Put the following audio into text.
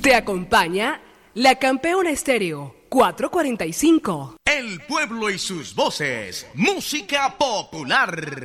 Te acompaña la Campeona Estéreo 445. El pueblo y sus voces. Música popular.